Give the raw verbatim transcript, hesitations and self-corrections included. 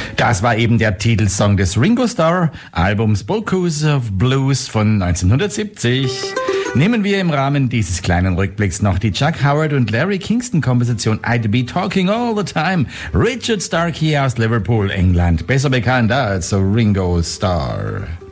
Das war eben der Titelsong des Ringo Starr Albums Bocuse of Blues von neunzehnhundertsiebzig. Nehmen wir im Rahmen dieses kleinen Rückblicks noch die Chuck Howard und Larry Kingston Komposition I'd Be Talking All the Time. Richard Starkey aus Liverpool, England, besser bekannt als Ringo Starr.